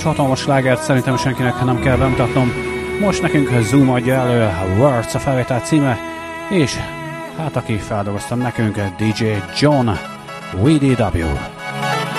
és hatalmas slágert szerintem senkinek nem kell bemutatnom. Most nekünk Zoom adja elő, Words a felvétel címe, és hát aki feldolgoztam nekünk, DJ John, WDW.